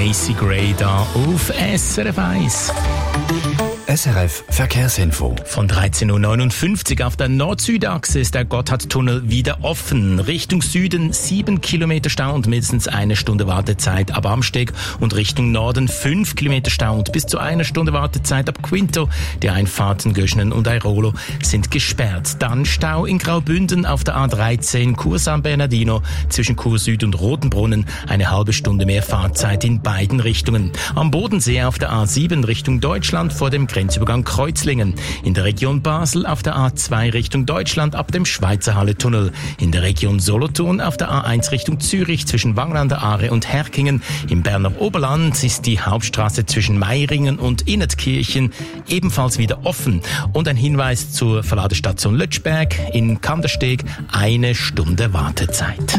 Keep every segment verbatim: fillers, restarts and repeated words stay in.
Macy Gray da auf S R F eins. S R F Verkehrsinfo. Von dreizehn Uhr neunundfünfzig auf der Nord-Süd-Achse ist der Gotthardtunnel wieder offen. Richtung Süden sieben Kilometer Stau und mindestens eine Stunde Wartezeit ab Amsteg und Richtung Norden fünf Kilometer Stau und bis zu einer Stunde Wartezeit ab Quinto. Die Einfahrten Göschenen und Airolo sind gesperrt. Dann Stau in Graubünden auf der A dreizehn Chur San Bernardino zwischen Chur Süd und Rotenbrunnen. Eine halbe Stunde mehr Fahrzeit in beiden Richtungen. Am Bodensee auf der A sieben Richtung Deutschland vor dem Grenzübergang Kreuzlingen. In der Region Basel auf der A zwei Richtung Deutschland ab dem Schweizer Halle-Tunnel. In der Region Solothurn auf der A eins Richtung Zürich zwischen Wangen an der Aare und Herkingen. Im Berner Oberland ist die Hauptstraße zwischen Meiringen und Innetkirchen ebenfalls wieder offen. Und ein Hinweis zur Verladestation Lötschberg in Kandersteg, eine Stunde Wartezeit.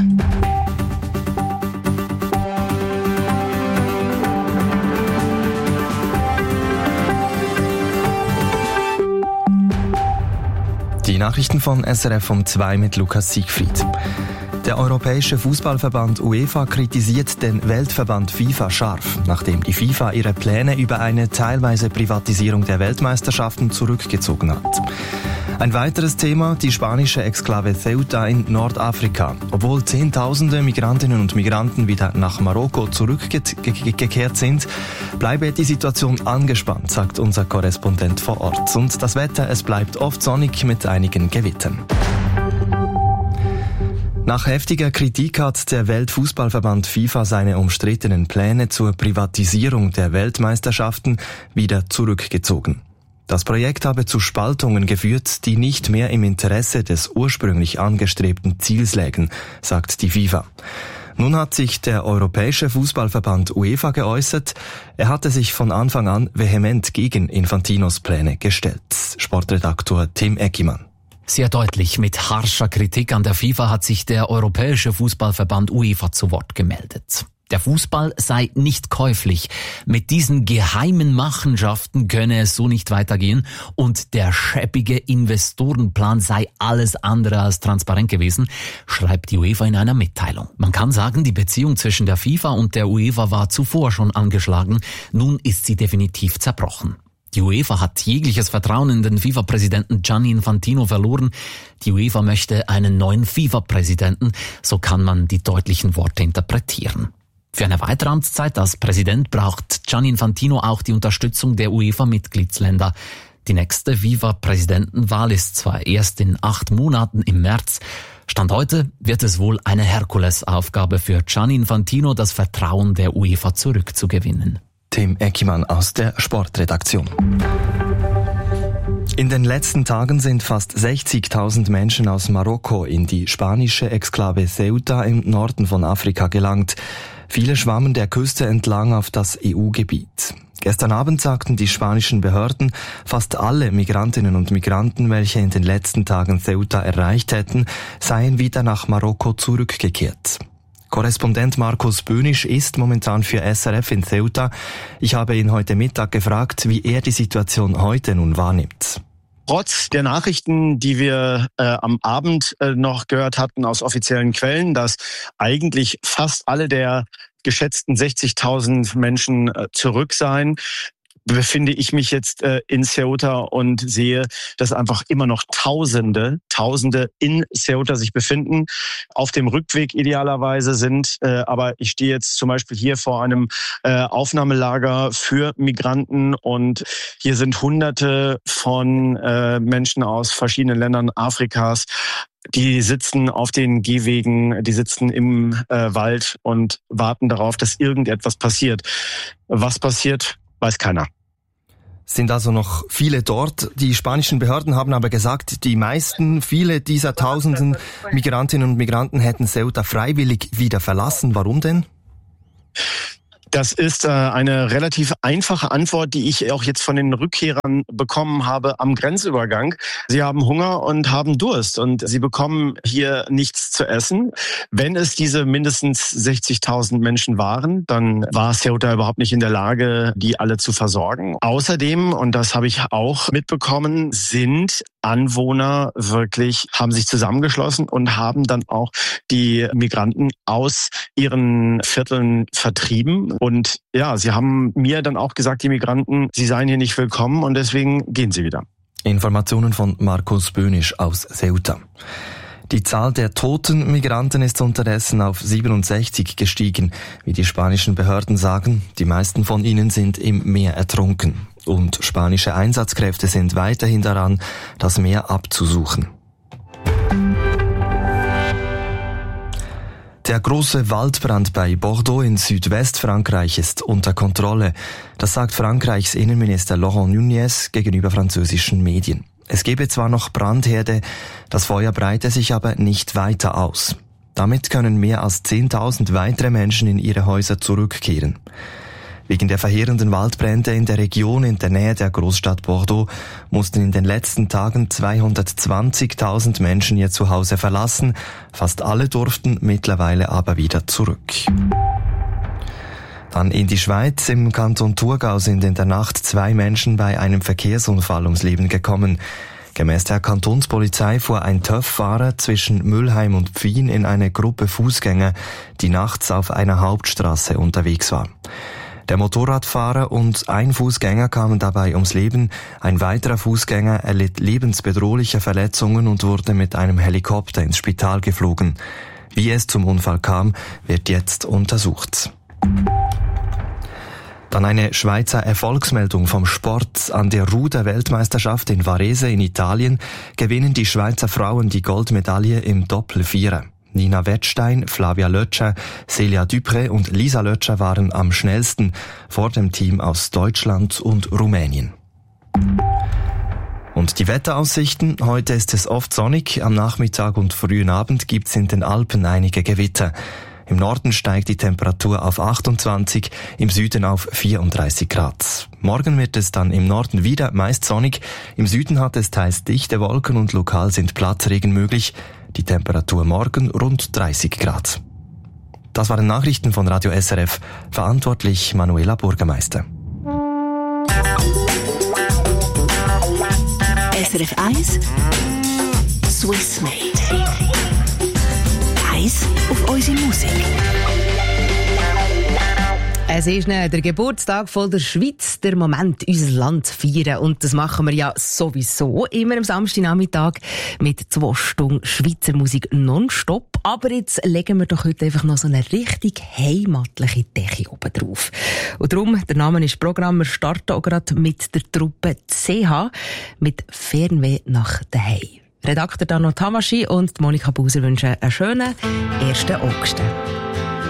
Die Nachrichten von S R F um zwei mit Lukas Siegfried. Der Europäische Fußballverband UEFA kritisiert den Weltverband FIFA scharf, nachdem die FIFA ihre Pläne über eine teilweise Privatisierung der Weltmeisterschaften zurückgezogen hat. Ein weiteres Thema, die spanische Exklave Ceuta in Nordafrika. Obwohl Zehntausende Migrantinnen und Migranten wieder nach Marokko zurückgekehrt sind, bleibe die Situation angespannt, sagt unser Korrespondent vor Ort. Und das Wetter, es bleibt oft sonnig mit einigen Gewittern. Nach heftiger Kritik hat der Weltfußballverband FIFA seine umstrittenen Pläne zur Privatisierung der Weltmeisterschaften wieder zurückgezogen. Das Projekt habe zu Spaltungen geführt, die nicht mehr im Interesse des ursprünglich angestrebten Ziels lägen, sagt die FIFA. Nun hat sich der Europäische Fußballverband UEFA geäußert. Er hatte sich von Anfang an vehement gegen Infantinos Pläne gestellt. Sportredaktor Tim Eckimann. Sehr deutlich mit harscher Kritik an der FIFA hat sich der Europäische Fußballverband UEFA zu Wort gemeldet. Der Fußball sei nicht käuflich. Mit diesen geheimen Machenschaften könne es so nicht weitergehen und der schäbige Investorenplan sei alles andere als transparent gewesen, schreibt die UEFA in einer Mitteilung. Man kann sagen, die Beziehung zwischen der FIFA und der UEFA war zuvor schon angeschlagen, nun ist sie definitiv zerbrochen. Die UEFA hat jegliches Vertrauen in den FIFA-Präsidenten Gianni Infantino verloren. Die UEFA möchte einen neuen FIFA-Präsidenten, so kann man die deutlichen Worte interpretieren. Für eine weitere Amtszeit als Präsident braucht Gianni Infantino auch die Unterstützung der UEFA-Mitgliedsländer. Die nächste FIFA-Präsidentenwahl ist zwar erst in acht Monaten im März. Stand heute wird es wohl eine Herkulesaufgabe für Gianni Infantino, das Vertrauen der UEFA zurückzugewinnen. Tim Eckimann aus der Sportredaktion. In den letzten Tagen sind fast sechzigtausend Menschen aus Marokko in die spanische Exklave Ceuta im Norden von Afrika gelangt. Viele schwammen der Küste entlang auf das E U-Gebiet. Gestern Abend sagten die spanischen Behörden, fast alle Migrantinnen und Migranten, welche in den letzten Tagen Ceuta erreicht hätten, seien wieder nach Marokko zurückgekehrt. Korrespondent Markus Bönisch ist momentan für S R F in Ceuta. Ich habe ihn heute Mittag gefragt, wie er die Situation heute nun wahrnimmt. Trotz der Nachrichten, die wir äh, am Abend äh, noch gehört hatten aus offiziellen Quellen, dass eigentlich fast alle der geschätzten sechzigtausend Menschen äh, zurück seien, befinde ich mich jetzt äh, in Ceuta und sehe, dass einfach immer noch Tausende, Tausende in Ceuta sich befinden, auf dem Rückweg idealerweise sind. Äh, aber ich stehe jetzt zum Beispiel hier vor einem äh, Aufnahmelager für Migranten und hier sind Hunderte von äh, Menschen aus verschiedenen Ländern Afrikas. Die sitzen auf den Gehwegen, die sitzen im äh, Wald und warten darauf, dass irgendetwas passiert. Was passiert, weiß keiner. Sind also noch viele dort. Die spanischen Behörden haben aber gesagt, die meisten, viele dieser tausenden Migrantinnen und Migranten hätten Ceuta freiwillig wieder verlassen. Warum denn? Das ist äh, eine relativ einfache Antwort, die ich auch jetzt von den Rückkehrern bekommen habe am Grenzübergang. Sie haben Hunger und haben Durst und sie bekommen hier nichts zu essen. Wenn es diese mindestens sechzigtausend Menschen waren, dann war Ceuta überhaupt nicht in der Lage, die alle zu versorgen. Außerdem, und das habe ich auch mitbekommen, sind Anwohner wirklich haben sich zusammengeschlossen und haben dann auch die Migranten aus ihren Vierteln vertrieben. Und ja, sie haben mir dann auch gesagt, die Migranten, sie seien hier nicht willkommen und deswegen gehen sie wieder. Informationen von Markus Böhnisch aus Ceuta. Die Zahl der toten Migranten ist unterdessen auf siebenundsechzig gestiegen. Wie die spanischen Behörden sagen, die meisten von ihnen sind im Meer ertrunken. Und spanische Einsatzkräfte sind weiterhin daran, das Meer abzusuchen. Der große Waldbrand bei Bordeaux in Südwestfrankreich ist unter Kontrolle. Das sagt Frankreichs Innenminister Laurent Nunez gegenüber französischen Medien. Es gebe zwar noch Brandherde, das Feuer breite sich aber nicht weiter aus. Damit können mehr als zehntausend weitere Menschen in ihre Häuser zurückkehren. Wegen der verheerenden Waldbrände in der Region in der Nähe der Großstadt Bordeaux mussten in den letzten Tagen zweihundertzwanzigtausend Menschen ihr Zuhause verlassen. Fast alle durften mittlerweile aber wieder zurück. Dann in die Schweiz. Im Kanton Thurgau sind in der Nacht zwei Menschen bei einem Verkehrsunfall ums Leben gekommen. Gemäss der Kantonspolizei fuhr ein T Ö F-Fahrer zwischen Müllheim und Pfien in eine Gruppe Fußgänger, die nachts auf einer Hauptstraße unterwegs war. Der Motorradfahrer und ein Fußgänger kamen dabei ums Leben. Ein weiterer Fußgänger erlitt lebensbedrohliche Verletzungen und wurde mit einem Helikopter ins Spital geflogen. Wie es zum Unfall kam, wird jetzt untersucht. Dann eine Schweizer Erfolgsmeldung vom Sport. An der Ruder-Weltmeisterschaft in Varese in Italien gewinnen die Schweizer Frauen die Goldmedaille im Doppelvierer. Nina Wettstein, Flavia Lötscher, Celia Dupré und Lisa Lötscher waren am schnellsten vor dem Team aus Deutschland und Rumänien. Und die Wetteraussichten. Heute ist es oft sonnig. Am Nachmittag und frühen Abend gibt's in den Alpen einige Gewitter. Im Norden steigt die Temperatur auf achtundzwanzig, im Süden auf vierunddreißig Grad. Morgen wird es dann im Norden wieder meist sonnig. Im Süden hat es teils dichte Wolken und lokal sind Platzregen möglich. Die Temperatur morgen rund dreißig Grad. Das waren Nachrichten von Radio S R F. Verantwortlich Manuela Bürgermeister. S R F eins Swiss Made. Eins auf unsere Musik. Es ist der Geburtstag von der Schweiz, der Moment, unser Land zu feiern. Und das machen wir ja sowieso immer am Samstagnachmittag mit zwei Stunden Schweizer Musik nonstop. Aber jetzt legen wir doch heute einfach noch so eine richtig heimatliche Decke oben drauf. Und darum, der Name ist Programm, wir starten auch gerade mit der Truppe C H mit Fernweh nach daheim. Redakteur Dano Tamaschi und Monika Buser wünschen einen schönen ersten August.